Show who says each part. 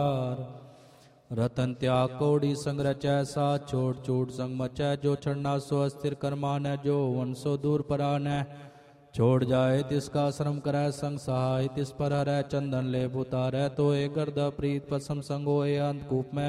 Speaker 1: रतन त्याग कोड़ी संग रचै साथ छोड़ छूट संग मचै जो छड़ना सो अस्थिर कर्मान है जो वन सो दूर परान है छोड़ जाए तिसका श्रम करै संग सहाय तिस पर हरै चंदन ले उतारै तो ए गर्द प्रीत पसम संग होए अंधकूप में